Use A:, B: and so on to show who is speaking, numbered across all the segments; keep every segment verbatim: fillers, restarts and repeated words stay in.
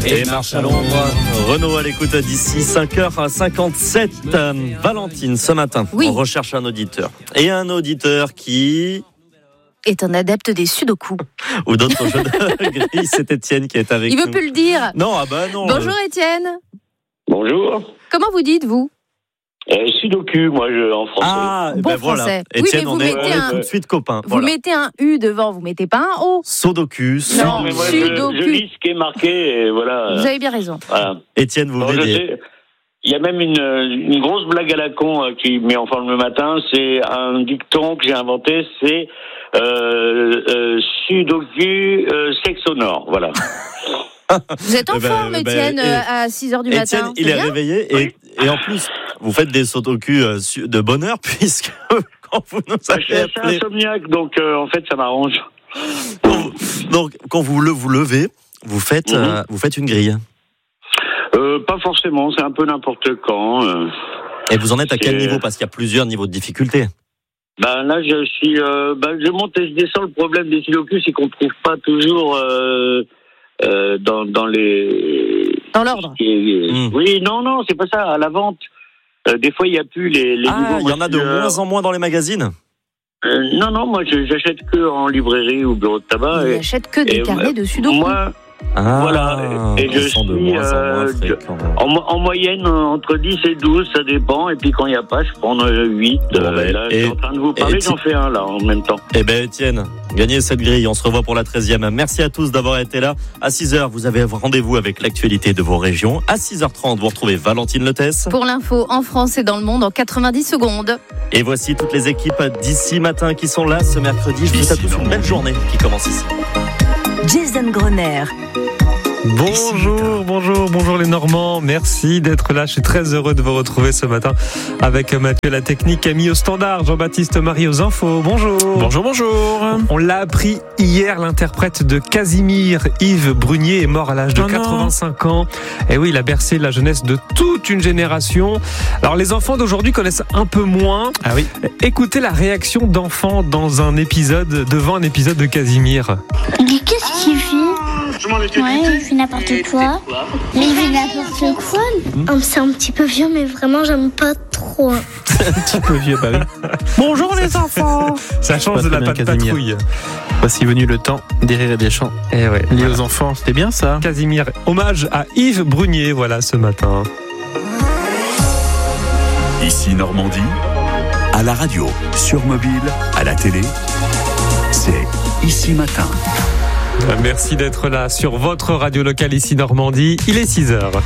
A: Et marche à l'ombre, Renaud à l'écoute d'ici cinq heures cinquante-sept. Euh, Valentine, ce matin,
B: oui.
A: on recherche un auditeur. Et un auditeur qui...
B: est un adepte des sudoku.
A: Ou d'autres jeux de gris, c'est Étienne qui est avec
B: Il
A: nous.
B: veut plus le dire.
A: Non, ah bah non.
B: Bonjour Étienne.
C: Bonjour.
B: Comment vous dites, vous
C: euh, Sudoku, moi, je, en français.
A: Ah,
B: bon
A: ben
B: français.
A: Voilà. Étienne,
B: Oui, mais vous
A: on est,
B: mettez
A: on est
B: un...
A: tout de suite copains.
B: Vous
A: Voilà.
B: mettez un U devant, vous mettez pas un O.
A: Sudoku.
B: Non,
C: mais moi,
B: Sudoku.
C: je, je lis ce qui est marqué, et voilà.
B: Vous avez bien raison.
C: Voilà.
A: Étienne, vous
C: Bon, je
A: m'aidez.
C: sais, il y a même une, une grosse blague à la con euh, qui met en forme le matin. C'est un dicton que j'ai inventé, c'est euh, euh, Sudoku euh, sexe sonore. Voilà.
B: Vous êtes en
A: Eh ben,
B: forme,
A: ben,
B: Étienne,
A: et-
B: à six heures du matin.
A: Étienne, il
B: c'est
A: est
B: bien
A: réveillé et, et en plus, vous faites des sudoku euh, su- de bonheur puisque quand vous nous
C: Je suis
A: avez
C: assez
A: appelé,
C: insomniaque, donc euh, en fait, ça m'arrange.
A: donc quand vous le vous levez, vous faites
C: Mhm.
A: euh, vous faites une grille.
C: Euh, pas forcément, c'est un peu n'importe quand. Euh.
A: Et vous en êtes à quel
C: C'est-
A: niveau? Parce qu'il y a plusieurs niveaux de difficulté.
C: Ben là, je suis, euh, ben, je monte et je descends. Le problème des sudoku, c'est qu'on trouve pas toujours euh, euh, dans, dans les.
B: Dans l'ordre.
C: Et-
A: Mm.
C: Oui, non, non, c'est pas ça. À la vente, euh, des fois, il y a plus les. les
A: Ah,
C: niveaux.
A: il y en a de
C: Euh,
A: moins en moins dans les magazines.
C: euh, non, non, moi, je- j'achète que en librairie ou bureau de tabac.
B: Il
C: Et,
B: n'achète que des
C: et
B: carnets de sudoku.
C: moi,
A: Ah,
C: voilà, et je
A: ils sont de
C: suis,
A: moins en moins
C: euh,
A: fréquents.
C: en, mo- en moyenne, euh, entre dix et douze, ça dépend. Et puis quand il n'y a pas, je prends euh, huit.
A: Bon,
C: Euh,
A: ben,
C: là,
A: et-
C: je suis en train de vous parler,
A: et-
C: j'en fais un là en même temps.
A: Eh ben Étienne, gagnez cette grille, on se revoit pour la treizième. Merci à tous d'avoir été là. À six heures, vous avez rendez-vous avec l'actualité de vos régions. À six heures trente, vous retrouvez Valentine Letès.
B: Pour l'info en France et dans le monde en quatre-vingt-dix secondes.
A: Et voici toutes les équipes d'ici matin qui sont là ce mercredi. Je vous souhaite à tous une belle journée qui commence ici.
D: Jason Grosner.
E: Bonjour, bonjour, bonjour les Normands. Merci d'être là. Je suis très heureux de vous retrouver ce matin avec Mathieu la technique, Camille au standard, Jean-Baptiste Marie aux infos. Bonjour.
F: Bonjour, bonjour.
E: On l'a appris hier, l'interprète de Casimir, Yves Brunier, est mort à l'âge de
F: Oh non.
E: quatre-vingt-cinq ans. Et oui, il a bercé la jeunesse de toute une génération. Alors les enfants d'aujourd'hui connaissent un peu moins.
F: Ah oui.
E: Écoutez la réaction d'enfants dans un épisode, devant un épisode de Casimir.
G: Mais qu'est-ce qu'il fait? Ouais, il fait n'importe quoi. Mais il fait n'importe quoi. Oh, c'est un petit peu vieux, mais vraiment, j'aime pas trop.
F: Un petit peu vieux, bah oui. Bonjour les enfants.
E: Ça change
F: Pas
E: de la
F: très bien,
E: patte
F: Casimir.
E: patrouille.
F: Voici venu le temps des rires et des chants
E: Et ouais.
F: liés
E: Voilà.
F: aux enfants. C'était bien ça.
E: Casimir, hommage à Yves Brunier, voilà, ce matin.
H: Ici Normandie, à la radio, sur mobile, à la télé, c'est Ici Matin.
E: Merci d'être là sur votre radio locale ici Normandie. Il est six heures.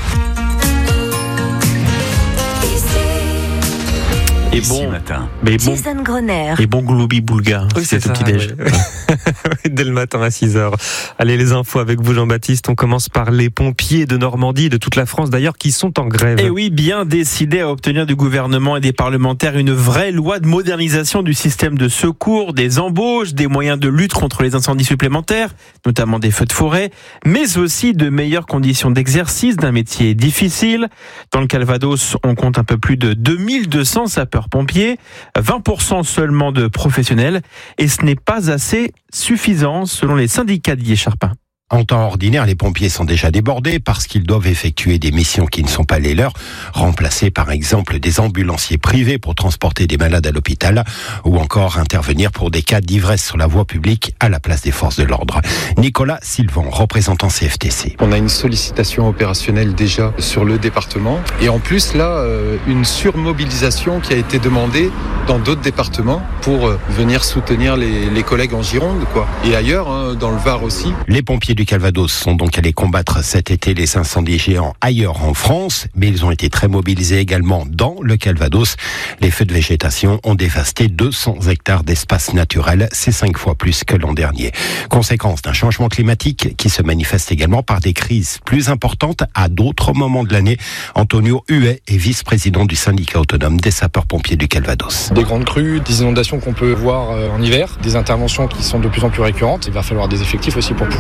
F: Et
H: Ici
F: bon,
H: Matin.
F: mais bon,
D: Jason Grosner.
F: et bon gloubi boulga.
E: Oui, c'est
F: C'était
E: ça.
F: au petit-déj.
E: ouais. Dès le matin à six heures. Allez, les infos avec vous, Jean-Baptiste. On commence par les pompiers de Normandie et de toute la France d'ailleurs qui sont en grève.
F: Et oui, bien décidé à obtenir du gouvernement et des parlementaires une vraie loi de modernisation du système de secours, des embauches, des moyens de lutte contre les incendies supplémentaires, notamment des feux de forêt, mais aussi de meilleures conditions d'exercice d'un métier difficile. Dans le Calvados, on compte un peu plus de deux mille deux cents sapeurs-pompiers, vingt pour cent seulement de professionnels, et ce n'est pas assez suffisant selon les syndicats d'Y Charpin.
I: En temps ordinaire, les pompiers sont déjà débordés parce qu'ils doivent effectuer des missions qui ne sont pas les leurs, remplacer par exemple des ambulanciers privés pour transporter des malades à l'hôpital ou encore intervenir pour des cas d'ivresse sur la voie publique à la place des forces de l'ordre. Nicolas Sylvan, représentant C F T C.
J: On a une sollicitation opérationnelle déjà sur le département et en plus là, euh, une surmobilisation qui a été demandée dans d'autres départements pour euh, venir soutenir les, les collègues en Gironde, quoi. Et ailleurs, hein, dans le Var aussi.
I: Les pompiers du Calvados sont donc allés combattre cet été les incendies géants ailleurs en France, mais ils ont été très mobilisés également dans le Calvados. Les feux de végétation ont dévasté deux cents hectares d'espace naturel, c'est cinq fois plus que l'an dernier. Conséquence d'un changement climatique qui se manifeste également par des crises plus importantes à d'autres moments de l'année. Antonio Huet est vice-président du syndicat autonome des sapeurs-pompiers du Calvados.
J: Des grandes crues, des inondations qu'on peut voir en hiver, des interventions qui sont de plus en plus récurrentes. Il va falloir des effectifs aussi pour pouvoir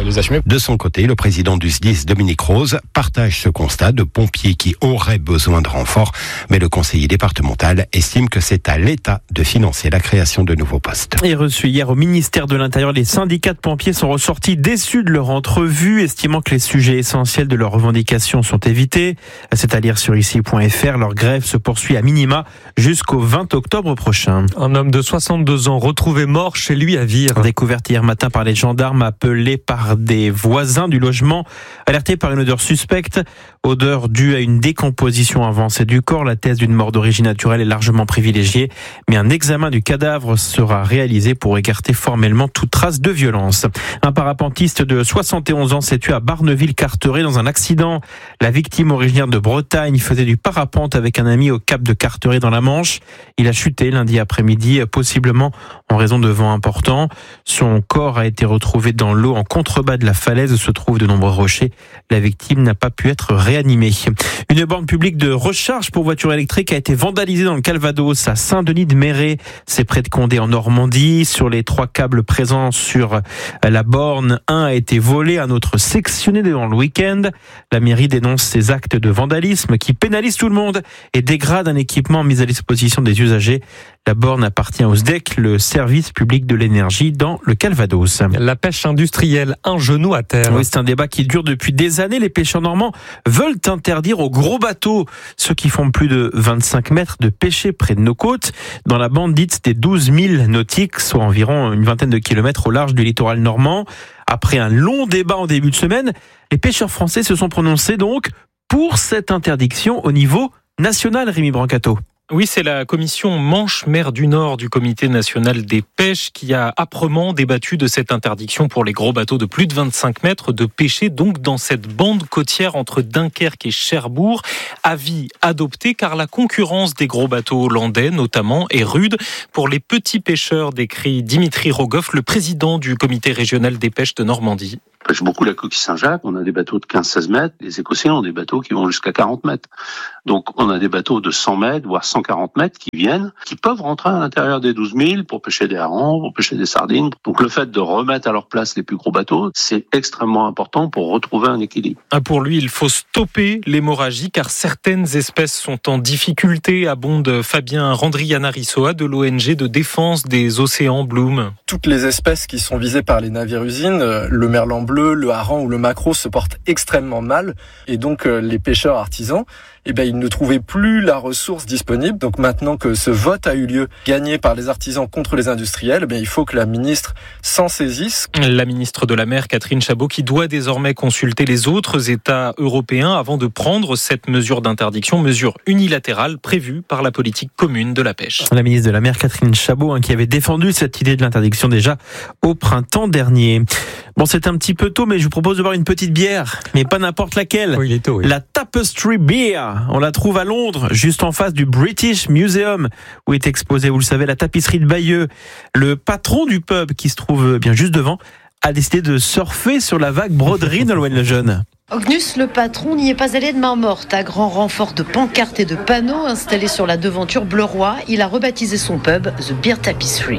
J: les assumer.
I: De son côté, le président du S D I S, Dominique Rose, partage ce constat de pompiers qui auraient besoin de renforts, mais le conseiller départemental estime que c'est à l'État de financer la création de nouveaux postes.
F: Et reçu hier au ministère de l'Intérieur, les syndicats de pompiers sont ressortis déçus de leur entrevue, estimant que les sujets essentiels de leurs revendications sont évités. C'est à lire sur ici point f r. Leur grève se poursuit à minima jusqu'au vingt octobre prochain.
E: Un homme de soixante-deux ans retrouvé mort chez lui à Vire.
F: Découverte hier matin par les gendarmes, appelés par des voisins du logement, alertés par une odeur suspecte, odeur due à une décomposition avancée du corps. La thèse d'une mort d'origine naturelle est largement privilégiée, mais un examen du cadavre sera réalisé pour écarter formellement toute trace de violence. Un parapentiste de soixante et onze ans s'est tué à Barneville-Carteret dans un accident. La victime, originaire de Bretagne, faisait du parapente avec un ami au cap de Carteret dans la Manche. Il a chuté lundi après-midi, possiblement en raison de vents importants. Son corps a été retrouvé dans l'eau en contrebas de la falaise où se trouvent de nombreux rochers. La victime n'a pas pu être réanimée. Une borne publique de recharge pour voitures électriques a été vandalisée dans le Calvados à Saint-Denis-de-Méret. C'est près de Condé en Normandie. Sur les trois câbles présents sur la borne, un a été volé, un autre sectionné durant le week-end. La mairie dénonce ces actes de vandalisme qui pénalisent tout le monde et dégradent un équipement mis à disposition des usagers. La borne appartient au S D E C, le service public de l'énergie dans le Calvados.
E: La pêche industrielle, un genou à terre.
F: Oui, c'est un débat qui dure depuis des années. Les pêcheurs normands veulent interdire aux gros bateaux, ceux qui font plus de vingt-cinq mètres, de pêcher près de nos côtes, dans la bande dite des douze milles nautiques, soit environ une vingtaine de kilomètres au large du littoral normand. Après un long débat en début de semaine, les pêcheurs français se sont prononcés donc pour cette interdiction au niveau national, Rémi Brancato.
K: Oui, c'est la commission Manche-Mer du Nord du Comité national des pêches qui a âprement débattu de cette interdiction pour les gros bateaux de plus de vingt-cinq mètres de pêcher donc dans cette bande côtière entre Dunkerque et Cherbourg. Avis adopté car la concurrence des gros bateaux hollandais notamment est rude pour les petits pêcheurs, décrit Dimitri Rogoff, le président du Comité régional des pêches de Normandie.
L: On pêche beaucoup la coquille Saint-Jacques, on a des bateaux de quinze à seize mètres, les Écossais ont des bateaux qui vont jusqu'à quarante mètres. Donc on a des bateaux de cent mètres, voire cent quarante mètres qui viennent, qui peuvent rentrer à l'intérieur des douze milles pour pêcher des harengs, pour pêcher des sardines. Donc le fait de remettre à leur place les plus gros bateaux, c'est extrêmement important pour retrouver un équilibre.
K: Pour lui, il faut stopper l'hémorragie car certaines espèces sont en difficulté, abonde Fabien Randrianarisoa de l'O N G de défense des océans Bloom.
M: Toutes les espèces qui sont visées par les navires-usines, le merlan bleu, le hareng ou le maquereau se portent extrêmement mal et donc euh, les pêcheurs artisans, eh ben, ils ne trouvaient plus la ressource disponible. Donc maintenant que ce vote a eu lieu, gagné par les artisans contre les industriels, eh bien, il faut que la ministre s'en saisisse.
K: La ministre de la Mer, Catherine Chabot, qui doit désormais consulter les autres États européens avant de prendre cette mesure d'interdiction, mesure unilatérale prévue par la politique commune de la pêche.
F: La ministre de la Mer, Catherine Chabot, hein, qui avait défendu cette idée de l'interdiction déjà au printemps dernier. Bon, c'est un petit peu tôt, mais je vous propose de boire une petite bière, mais pas n'importe laquelle.
E: Oui, il est tôt, oui.
F: La Tapestry Beer. On la trouve à Londres, juste en face du British Museum, où est exposée, vous le savez, la tapisserie de Bayeux. Le patron du pub, qui se trouve bien juste devant, a décidé de surfer sur la vague broderie Nolwenn Lejeune.
N: Ognus, le patron, n'y est pas allé de main morte. À grand renfort de pancartes et de panneaux installés sur la devanture bleu-roi, il a rebaptisé son pub The Beer Tapestry.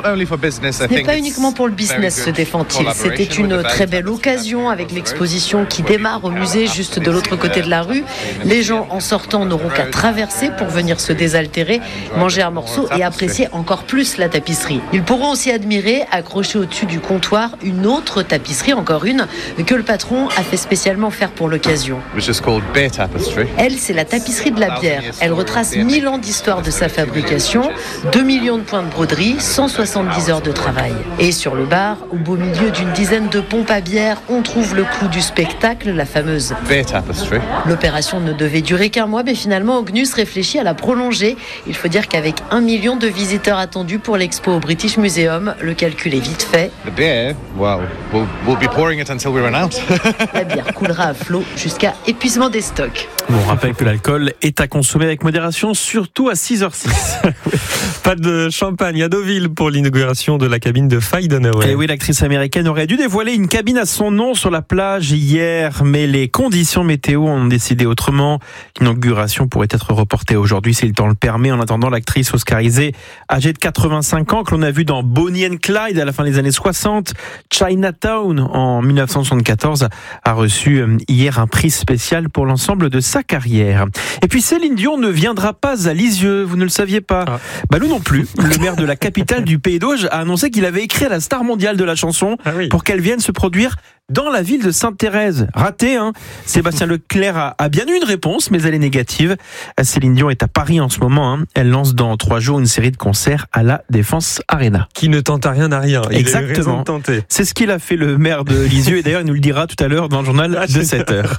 N: Ce n'est pas uniquement pour le business, se défend-il. C'était une très belle occasion avec l'exposition qui démarre au musée juste de l'autre côté de la rue. Les gens en sortant n'auront qu'à traverser pour venir se désaltérer, manger un morceau et apprécier encore plus la tapisserie. Ils pourront aussi admirer, accrochée au-dessus du comptoir, une autre tapisserie, encore une, que le patron a fait spécialement faire pour l'occasion. Elle, c'est la tapisserie de la bière. Elle retrace mille ans d'histoire de sa fabrication, deux millions de points de broderie, cent soixante-dix heures de travail. Et sur le bar, au beau milieu d'une dizaine de pompes à bière, on trouve le clou du spectacle, la fameuse Beer Tapestry. L'opération ne devait durer qu'un mois, mais finalement, Ognus réfléchit à la prolonger. Il faut dire qu'avec un million de visiteurs attendus pour l'expo au British Museum, le calcul est vite fait.
O: The beer, well, we'll, we'll be pouring it until we run out.
N: La bière coulera à flot jusqu'à épuisement des stocks.
F: Bon, on rappelle que l'alcool est à consommer avec modération, surtout à six heures six.
E: Pas de champagne à Deauville pour l'inauguration de la cabine de Faye Dunaway.
F: Et oui, l'actrice américaine aurait dû dévoiler une cabine à son nom sur la plage hier, mais les conditions météo ont décidé autrement. L'inauguration pourrait être reportée aujourd'hui si le temps le permet. En attendant, l'actrice oscarisée, âgée de quatre-vingt-cinq ans, que l'on a vue dans Bonnie and Clyde à la fin des années soixante, Chinatown en dix-neuf cent soixante-quatorze, a reçu hier un prix spécial pour l'ensemble de sa carrière. Et puis Céline Dion ne viendra pas à Lisieux, vous ne le saviez pas. Ah. Bah nous non plus. Le maire de la capitale du Pays d'Auge a annoncé qu'il avait écrit à la star mondiale de la chanson ah oui. pour qu'elle vienne se produire dans la ville de Sainte-Thérèse. Raté, hein. Sébastien Leclerc a, a bien eu une réponse, mais elle est négative. Céline Dion est à Paris en ce moment. Hein. Elle lance dans trois jours une série de concerts à la Défense Arena.
E: Qui ne tente à rien à rien. Il
F: Exactement.
E: A eu raison de tenter.
F: C'est ce qu'il a fait le maire de Lisieux. Et d'ailleurs, il nous le dira tout à l'heure dans le journal ah, de sept heures.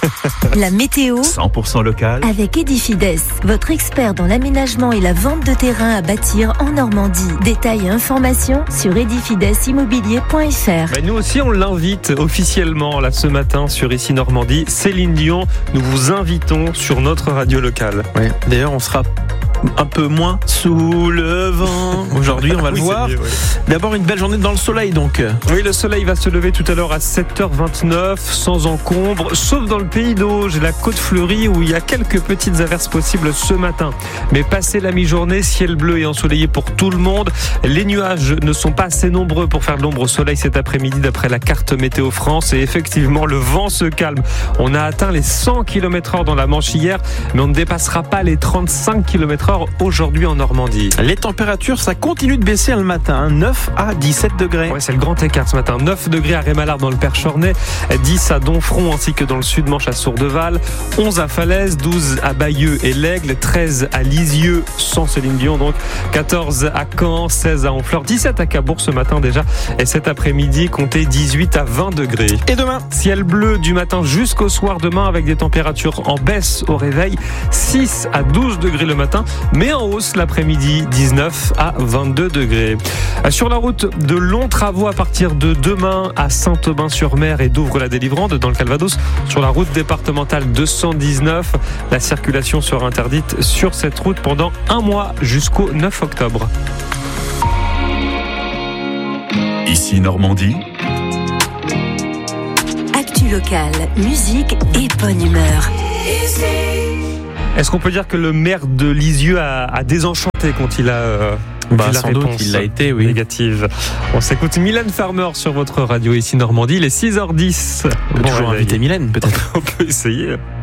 D: La météo.
H: cent pour cent local.
D: Avec Edifides, votre expert dans l'aménagement et la vente de terrain à bâtir en Normandie. Détails et informations sur edifides immobilier point f r.
E: Ben nous aussi, on l'invite officiellement là ce matin sur Ici Normandie. Céline Dion, nous vous invitons sur notre radio locale.
F: Oui. D'ailleurs, on sera un peu moins sous le vent. Aujourd'hui, on va oui, le voir. Mieux, oui. D'abord, une belle journée dans le soleil, donc.
E: Oui, le soleil va se lever tout à l'heure à sept heures vingt-neuf, sans encombre, sauf dans le Pays d'Auge et la Côte Fleurie où il y a quelques petites averses possibles ce matin. Mais passé la mi-journée, ciel bleu et ensoleillé pour tout le monde. Les nuages ne sont pas assez nombreux pour faire de l'ombre au soleil cet après-midi d'après la carte Météo France. Et effectivement, le vent se calme. On a atteint les cent kilomètres heure dans la Manche hier, mais on ne dépassera pas les trente-cinq kilomètres heure aujourd'hui en Normandie.
F: Les températures, ça continue de baisser le matin, neuf à dix-sept degrés.
E: Ouais, c'est le grand écart ce matin. neuf degrés à Rémalard dans le Perchornay, dix à Donfront ainsi que dans le Sud-Manche à Sourdeval, onze à Falaise, douze à Bayeux et l'Aigle, treize à Lisieux sans Céline Dion donc, quatorze à Caen, seize à Honfleur, dix-sept à Cabourg ce matin déjà et cet après-midi comptez dix-huit à vingt degrés.
F: Et demain,
E: ciel bleu du matin jusqu'au soir demain avec des températures en baisse au réveil, six à douze degrés le matin mais en hausse l'après-midi, dix-neuf à vingt-deux degrés. Sur la route, de longs travaux à partir de demain à Saint-Aubin-sur-Mer et Douvres-la-Délivrande dans le Calvados. Sur la route départementale deux cent dix-neuf, la circulation sera interdite sur cette route pendant un mois jusqu'au neuf octobre.
H: Ici Normandie.
D: Actu locale, musique et bonne humeur.
E: Est-ce qu'on peut dire que le maire de Lisieux a, a désenchanté quand il a euh,
F: bah,
E: vu la
F: sans
E: réponse
F: doute, il l'a été, oui.
E: négative. On s'écoute Mylène Farmer sur votre radio Ici Normandie, il est six heures dix.
F: On peut bon toujours réveil. Inviter Mylène, peut-être.
E: On peut essayer.